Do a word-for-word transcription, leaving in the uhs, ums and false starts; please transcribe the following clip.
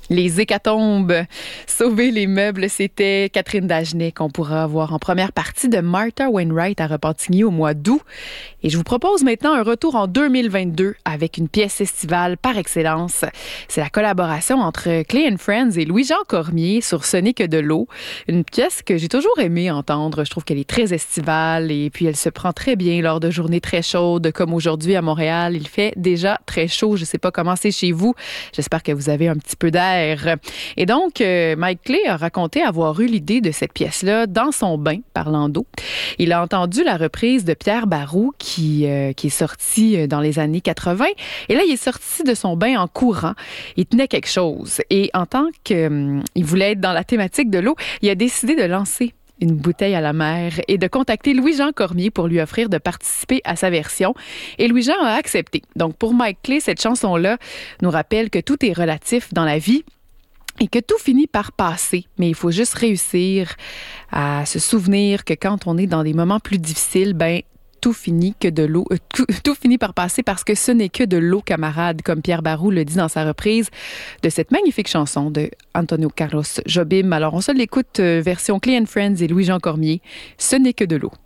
Les hécatombes, sauver les meubles, c'était Catherine Dagenet qu'on pourra voir en première partie de Martha Wainwright à Repentigny au mois d'août. Et je vous propose maintenant un retour en deux mille vingt-deux avec une pièce estivale par excellence. C'est la collaboration entre Clay and Friends et Louis-Jean Cormier sur Ce n'est que de l'eau. Une pièce que j'ai toujours aimé entendre. Je trouve qu'elle est très estivale et puis elle se prend très bien lors de journées très chaudes comme aujourd'hui à Montréal. Il fait déjà très chaud. Je ne sais pas comment c'est chez vous. J'espère que vous avez un petit peu d'air. Et donc, euh, Mike Clay a raconté avoir eu l'idée de cette pièce-là dans son bain, parlant d'eau. Il a entendu la reprise de Pierre Barroux qui, euh, qui est sortie dans les années quatre-vingts. Et là, il est sorti de son bain en courant. Il tenait quelque chose. Et en tant qu'il euh, voulait être dans la thématique de l'eau, il a décidé de lancer une bouteille à la mer et de contacter Louis-Jean Cormier pour lui offrir de participer à sa version. Et Louis-Jean a accepté. Donc, pour Mike Clay, cette chanson-là nous rappelle que tout est relatif dans la vie et que tout finit par passer. Mais il faut juste réussir à se souvenir que quand on est dans des moments plus difficiles, ben tout finit que de l'eau, euh, tout, tout finit par passer parce que ce n'est que de l'eau, camarade, comme Pierre Barroux le dit dans sa reprise de cette magnifique chanson de Antonio Carlos Jobim. Alors, on se l'écoute, euh, version Clay and Friends et Louis-Jean Cormier. Ce n'est que de l'eau.